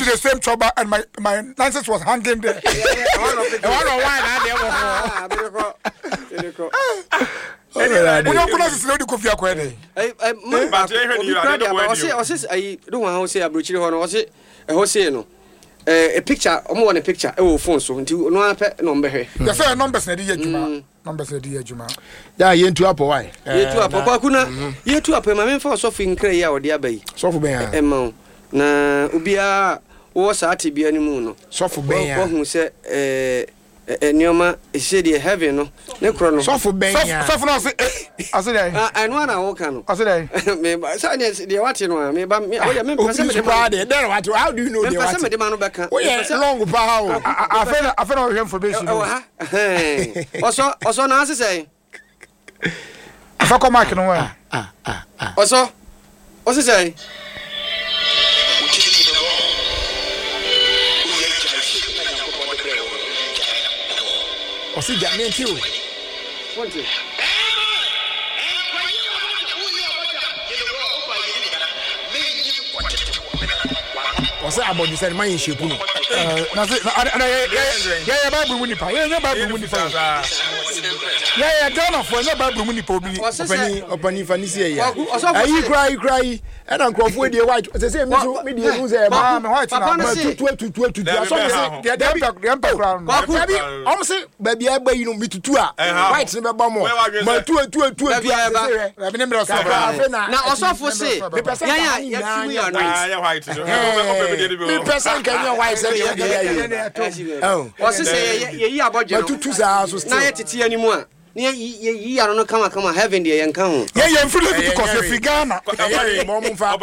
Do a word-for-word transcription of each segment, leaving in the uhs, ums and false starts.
the same trouble and my my nonsense was hanging there. One on one, I never. We don't put us in the coffee. I I but I say I say I don't want to say a brochure or I say a Jose no. A picture, I'm on a picture. Oh, phone so until no number here. The fair numbers na dia juma. Numbers na dia juma. Yeah, you into up why? You two up. Papa kuna. You two up. My man for so fin kre ya odi abai. So for ben. Emma. Na ubia wo sa ati bia ni mu no. So for ben. Ko hu se eh Nioma is the heaven no. Ne kro no. So for ben. So for no say I say there. I know na wo kan no. I say there. Me ba say the what no me ba me o me pese me de ba de there what how do you know the what? Pese me de ma no be kan. O ye long pa ha o. I feel I feel information. Oh ha. Oso oso na say say. Afa ko mark no wa. Ah ah ah. Oso. Oso say. Osi Jamie too. One two. Osi about the same man in shape no. Eh na say na yeah yeah Bible wuni pa. Yeah yeah Bible wuni pa. Yeah yeah Ghana for no Bible wuni pa obi. Opani opani fanisi ya. Ayi cry cry. And Uncle we dey white. Say say me so me dey use e ma me white na. two two two two two. So me say dey dey dey background. Baby, I'm say baby agba you know me tutu a. White ne be ba mo. Ma two two two two. Na be me so. Na osofo say. Yeah yeah you are ah yeah white. Me person can you white say dey. Oh. O say ye yi aboje no. Ma tutu za so still. Na ye tete animu a. Ye yi ya no come come heaven dey yen kan ho. Yeah yeah free because you Ghana. Yeah mo mo fa.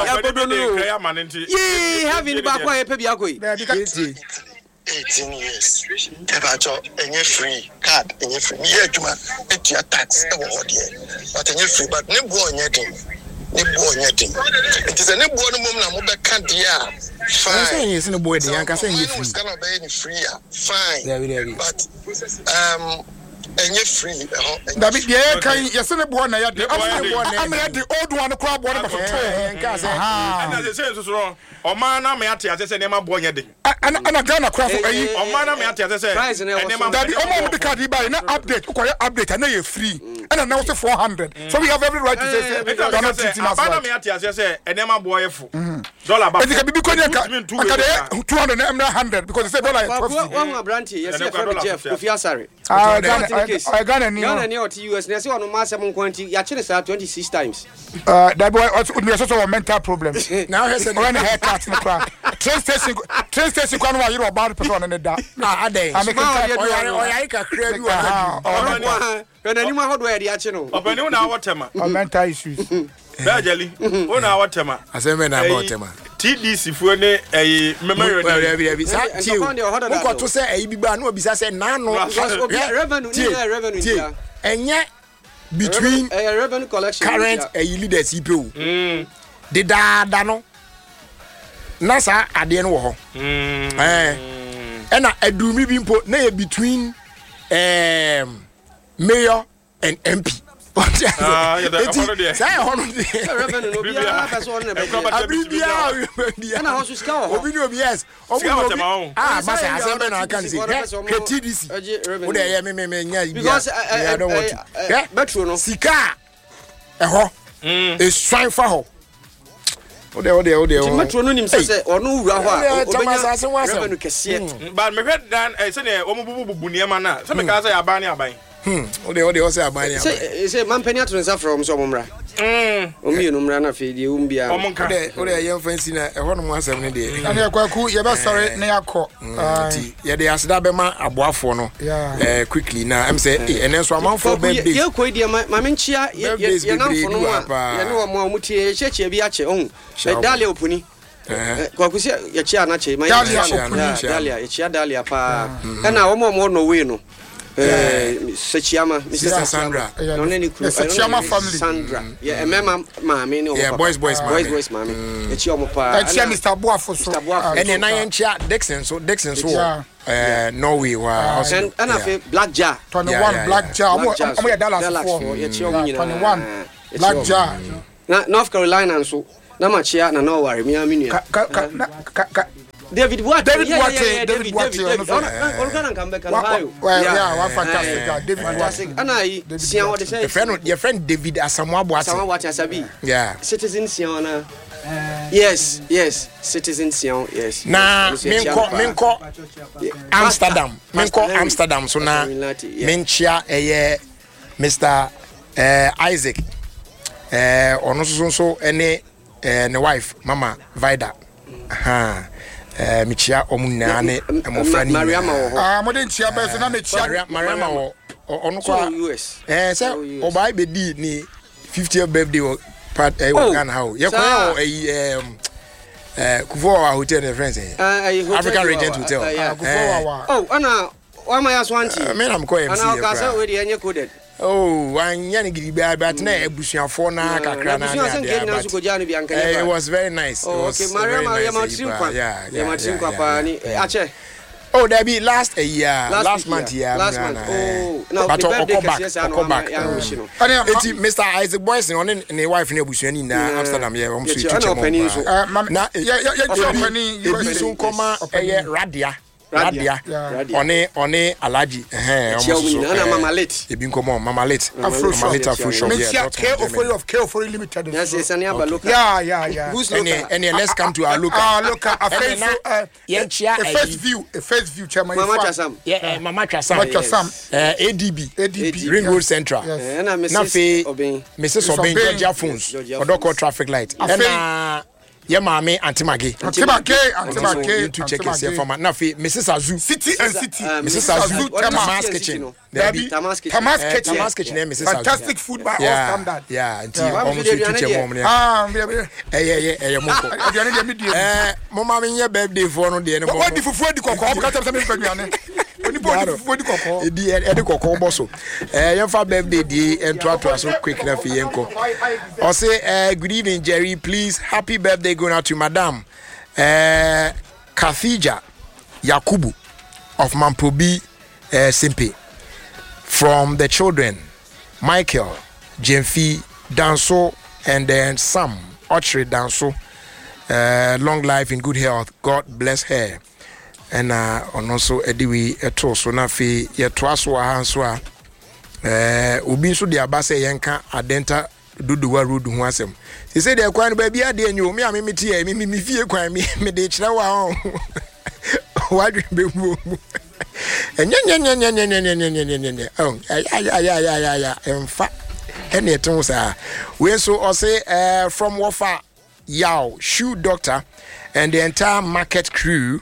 Ye heaven ba kwa ye pe bia koi. eighteen years. Ebacho enye free card enye free. Me adwuma etua tax e wo hode. But enye free but ne bo onye din. Ne bo onye din. It is a ne bo no mom na mo be ka dia. Fine. Say yes ne bo din anka say enye free. Gonna be any free. Fine. Yeah, yeah, yeah. But um enye free. David yeah kan yese ne bo na ya de. Am na the old one crab one ba to. Enka say. Ah. And say so so. O man na me ate ase say ne ma bo onye din. Ana ana Ghana crab ayi. O man na me ate ase say. Ne ma David o mo be card buy na update. Ko update na you free. And now say four hundred. So we have every right to say say Ghana treating us. Abana me ate ase say ene ma bo oyefo. Dollar ba. It can be because two hundred and one hundred because they say dollar twelve. One brandy yes Jeff Kofi Asare. Ah I got any Ghana near to U S na say on ma seven twenty ya kire say twenty-six times. Uh that boy we so a mental problem. Now he said when haircut no crack. Train station train station kwa no you about person on the ah adey. I make oya ka kra bi wa. Oh when any ma hodo e dia che no. Obani na awotema. Mental issues. Bajali. Una awotema. Aseme na awotema. T D C fu ne eh memory ready. Sa tiu. Uko to say eh bibia na obisa say na no. Revenue ni revenue. Enye between a revenue collection current uh, leaders E P O mm. The dada no na sa ade no wo ho mm. eh e na adumi bi mpo na between um, mayor and M P ah yeah that already say hono revenue no bia person na be bia na ho ska ho obi no yes obi no ah masa asembe na kan say T D C wo de ye me me me nya bia because I don't want to metro no sika e ho e swan fa ho o de o de o de o metro no nim say ono wura ho a obenya revenue kese but me hwed dan say ne o mu bubu bubu niam na say me ka say aban ni aban Hmm. Ode ode o say abani abani. Say say man penny atrensa from so momra. Mm. Omi no mra na fe die umbia. Ode ode ye fancy na e ho no mo asem ne de. Na ye kwaku ye be sorry na yakọ. Ti ye de aseda be ma aboafo no. Eh quickly na am say eh enen so amanfo birthday. Ye koi de ma ma menchia ye ye namfo no ma. Ye no mo amutie cheche bi ache on. Dalia opuni. Eh kwaku se ye chia na che ma ye Dalia ye chia Dalia pa. Na wo mo mo no we no. Eh, Sechiama, Mister Sandra. No any crew. Sechiama family. Sandra. Yeah, a mama, mammy, no. Yeah, boys, boys, boys, boys, mammy. It's your papa. That's Mister Boafo. And then I am chat Dixon, so Dixon, so uh, Norway, wow. And I feel Black Jar. twenty-one Black Jar. I'm going to Dallas for twenty-one Black Jar. North Carolina, so. Na machia na no worry, me amini. David Boateng. David yeah, Boateng. Yeah, yeah, David Boateng. On can come back and buy. Yeah, one fantastic guy. David Boateng. And I see what they say. Your friend, your friend David Asamoah Boateng. Asamoah Boateng Sabi. Yeah. Citizen Siona. Yes, yes. Citizen Sion, yes. Na minko minko Amsterdam. Minko Amsterdam. So na minchia eye Mister Uh, Isaac, uh, ono so so ene uh, ne wife Mama Vida. Aha. Uh, michia omunna ne amofani. Mariama wo. Ah, mo den chia be so na me chia Mariama wo. Ono kwa U S. Eh, say obai be di ni fiftieth birthday part eh Ghana how. Ye kwa eh um eh Kufuor hotel ne friends eh. African Regent Hotel. Kufuor. Oh, ana wa ma ya swanti. Me na mko M C. Ana ka say we dey enye coded. Oh, anya ni gidi but na ebusuafo na kakra na na. It was very nice. Oh, okay, Maria Maria Matrinkwa. Yeah, yeah. Matrinkwa pa ni ache. Oh, there be last a year, last, last month yeah. Last month. Oh, now but the birthday back, yes I know back. Eti Mister Isaac Boys on ne wife ne ebusuani na Amsterdam here om so itu chemo. Na yeah yeah yeah company you so koma eh Radia. Radia one one Alaji eh almost na Mama Late e bin komo Mama Late Mama Late Afro shop yeah K Ofori of K Ofori Limited. Yes, yes, any aba local. Yeah, yeah, yeah. Who's local? Any let's come to our local. Ah, local. A face yeah, chia a first view, a first view chairman. Mama Chasam. Yeah, Mama Chasam. Mama Chasam. Eh A D B. A D B. Ring Road Central. Na Missus Obin. Missus Obin Georgia Phones. Odoko traffic light. Na yeah, mommy, Auntie Maggie. Auntie Maggie, Auntie Maggie. To check yourself for my Nafi, Missus Azu. City and City. Missus Azu, Tamas Kitchen. Tamas Kitchen. Tamas Kitchen. Tamas Kitchen, Missus Azu. Fantastic food by all standard. Yeah, until almost you teach your mom. Ah, yeah, yeah, yeah, yeah, yeah. Eh, Mama, me your birthday for no day anymore. What if you food the cocoa? Because I'm saying for Edi edi kokko boso eh yemfa birthday di ento ato so quick na fi yenko o say eh good evening Jerry, please happy birthday going out to madam eh Kathija Yakubu of Mamprobi eh Simpe, from the children Michael Jemfi Danso and then Sam Ochre Danso. Uh, long life in good health, God bless her. And uh, also ediwi eto so na fe ye to aso ha nso a eh obi nso de abase yenka adenta dodowa road ho asem se se de kwan ba bia de anyo me a me meti e me me fie kwan me me de kire wa ho wadwe be mu enya nya nya nya nya nya nya nya nya nya oh ya ya ya ya ya ya emfa ene eto sa we so o say eh from Wafa Yao shoe doctor and the entire market crew.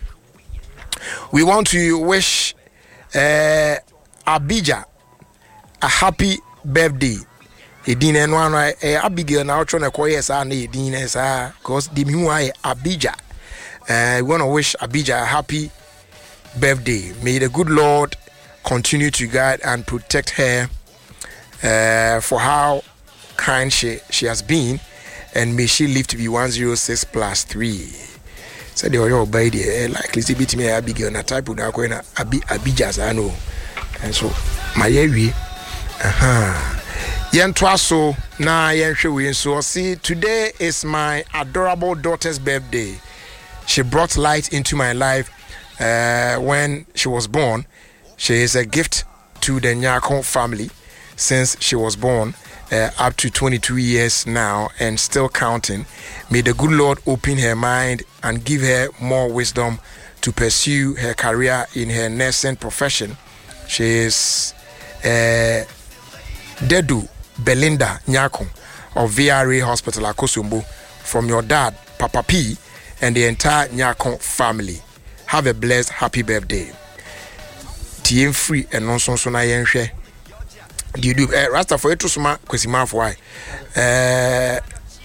We want to wish uh, Abijah a happy birthday. Edin and one Abigail now trying to call yes, I need Edin as because the Muay Abijah. Uh, we want to wish Abijah a happy birthday. May the good Lord continue to guide and protect her uh, for how kind she, she has been, and may she live to be one oh six plus three. So they were by the likely to beat me Abigail na type of na abi Abijah I know. And so my yewi aha yen twaso na yen hwe so see today is my adorable daughter's birthday. She brought light into my life uh, when she was born. She is a gift to the Nyako family since she was born. Uh, up to twenty-two years now and still counting. May the good Lord open her mind and give her more wisdom to pursue her career in her nursing profession. She is uh, Dedu Belinda Nyako of V R A Hospital Akosombo, from your dad, Papa P, and the entire Nyako family. Have a blessed, happy birthday. Tiem free and non so na yenhwe. Do you do uh, Rasta for to suma kwesimafo why eh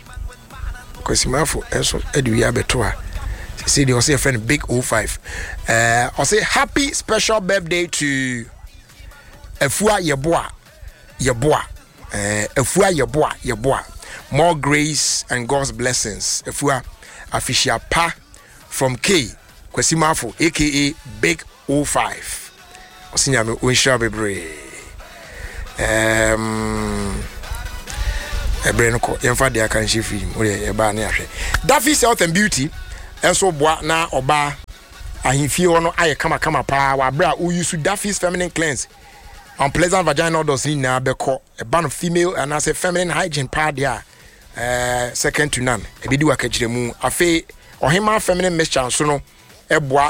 kwesimafo eso edu ya betoa see they say a friend big oh five uh I say happy special birthday to Efua Yeboa Yeboa eh Efua Yeboa Yeboa, more grace and God's blessings. Efua Afishia Pa from K Kwesimafo aka Big oh five osinya me onsha bebre. Um, a brain call, Yanfa de Akanshi film, or a ban. Daffy's health and beauty, and so bois na oba ahimfie hɔ no ayɛ kama kama paa wabra o use Duffy's feminine cleanse unpleasant vaginal odors ni na bɛkɔ ɛba no female and as a feminine hygiene paa dia uh, second to none ebidi wakachire mu afi ohima feminine mixture so no ɛboa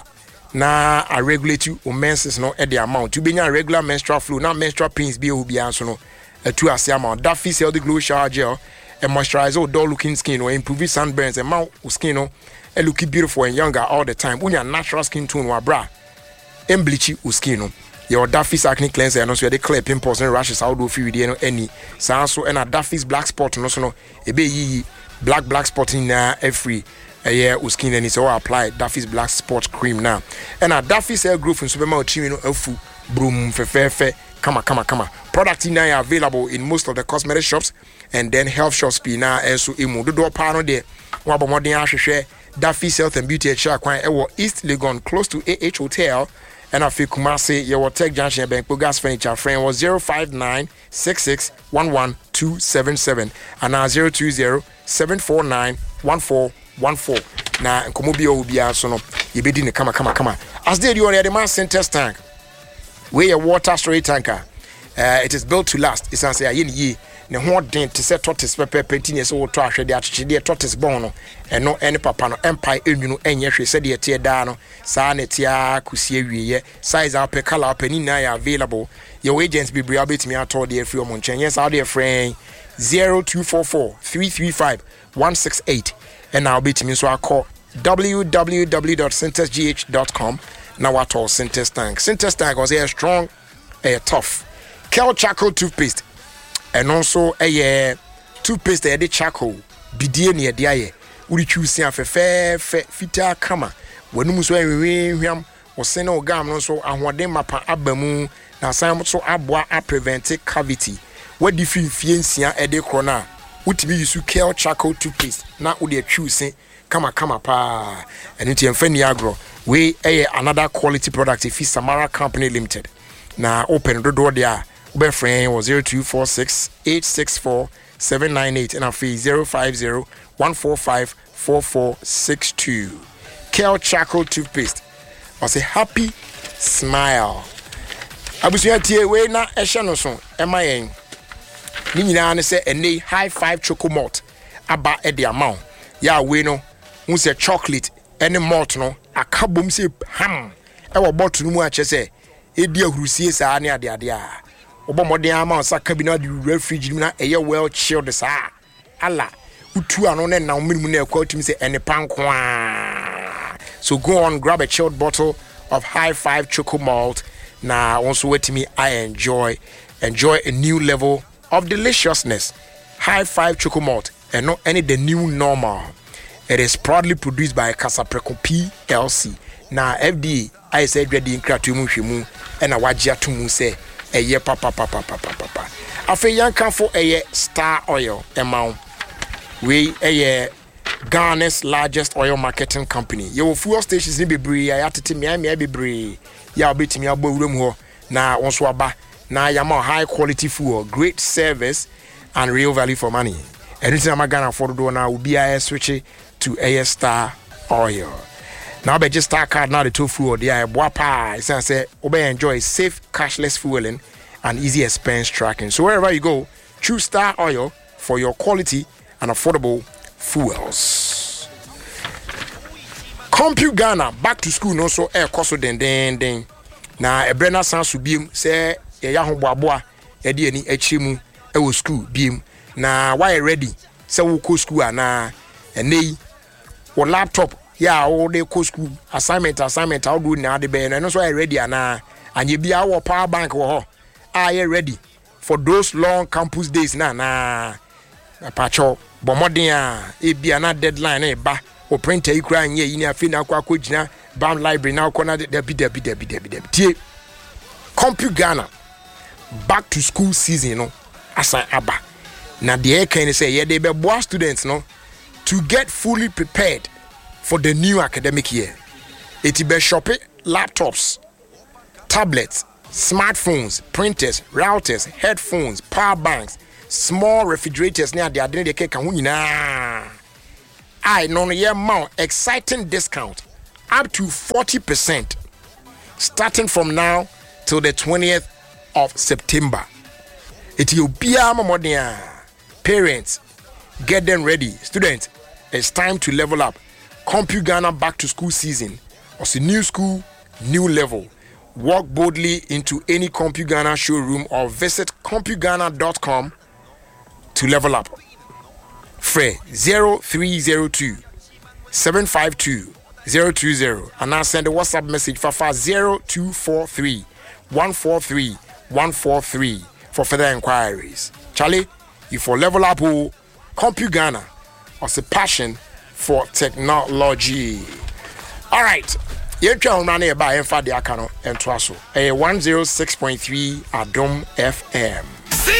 na a regulate o menses no at the amount to be a regular menstrual flow na menstrual pains be obi anso no to as amount Duffy's healthy glow shower gel and moisturizer or dull looking skin or improve sunburns and mouth skin no and look beautiful and younger all the time when your natural skin tone wa bra and bleachy o skin no your Duffy's acne cleanser and also the clear pimples and rashes out of you no any so and a Duffy's black spot no so no e be yi black black spot in na every a year o skin and so apply Duffy's black spot cream now and a Duffy's hair growth in supermarket chimi no afu broom fe fe fe kama kama kama product in now available in most of the cosmetic shops and then health shops be now and so emu do do pa no de wa bo modern ahwehwe Duffy's health and beauty chair kwan e wo East Legon close to A H Hotel and I feel Kumasi your Tech Junction Bank Gas Furniture friend was zero five nine six six one one two seven seven and now zero two zero seven four nine one four one four na nkomo bia obia so no yebedi ne kama kama kama as they do on the man center tank where your water storage tanker uh, it is built to last it's say aye ye ne ho den te se tortoise pepper pentine so wo to ahwede achechede tortoise bon no eno ene papa no empire enwunu enye hwe se de tie da no saa ne tia kusie wieye size up color up ni na available your agents be bria betimi atọ de free omo nchen yes how de friend zero two four four three three five one six eight and now betimi so akọ w w w dot syntex g h dot com now what all Syntex tank Syntex tank was a strong a tough Kel charcoal toothpaste and also a uh, toothpaste a de charcoal bidie ne de aye uri choose ya fe fe fita kama wanu so enwehwam wo se na ogam no so ahoden mapa abamu na san so aboa a prevent cavity wadi fifie nsia e de krona utimi use Kel charcoal toothpaste na wo de choose kama kama pa and it enfani agro we eh another quality product if Samara Company Limited na open do do there ube friend was zero two four six eight six four seven nine eight and a fee zero five zero one four five four four six two Kel charcoal toothpaste was a happy smile abusuya tie we na ehye no so ema yen ni nyina ne se ene high five choco malt aba e de amount ya we no hu se chocolate any malt no akabom se ham e wo bottle mu a che se e di ahurusie saa ne ade ade a obo modern ama saka bi na de fridge mu na e ye well chilled saa ala utu ano ne na omimu na ekwa tumi se ene panko a so go on grab a chilled bottle of high five choco malt na also wait me I enjoy enjoy a new level of deliciousness high five choco malt and not any the new normal. It is proudly produced by Casapreco P L C. Now F D A I said ready in kratumu hwemu and a wajia tumu say a ye papa papa papa papa. Afe yan kan for a ye Star Oil amount. We a ye Ghana's largest oil marketing company. Your fuel stations ni bebre ya tete me me bebre. Ya obetimi abo wuram ho na wonso aba na yama high quality fuel, great service and real value for money. Anything I'm gonna afford do now will be I switch to A S Star Oil. Now be just Star card now the two fuel the boa pa I say obey enjoy safe cashless fueling and easy expense tracking. So wherever you go, choose Star Oil for your quality and affordable fuels. Compute Ghana back to school no so air cost den den den. Na ebrena san so biem say ye ya ho boaboa ye de ani achimu e wo school biem. Na why ready say we go school ana enei wo laptop ya wo dey go school assignment assignment how do na de be no so I ready ana anye bia wo power bank wo ho are you ready for those long campus days na na pacho bomodin a e bia na deadline e ba o printer ikura anye yi ni afi na akwa akogina bam library na akwa na de bi de bi de bi de bi de tie Compute Ghana back to school season no asan aba. Now the can say yeah they be boy students no to get fully prepared for the new academic year. It be shopping laptops, tablets, smartphones, printers, routers, headphones, power banks, small refrigerators near the identity can win. I know yeah mount exciting discount up to forty percent starting from now till the twentieth of September. It will be a moment. Parents, get them ready. Students, it's time to level up. CompuGhana back to school season. It's a new school, new level. Walk boldly into any CompuGhana showroom or visit compu ghana dot com to level up. Frey zero three zero two seven five two zero two zero and now send a WhatsApp message for zero two four three one four three one four three for further inquiries. Charlie, you for level up who CompuGhana or a passion for technology. All right. You can run it by Enfadi Akano and Twaso. A one oh six point three Adom F M.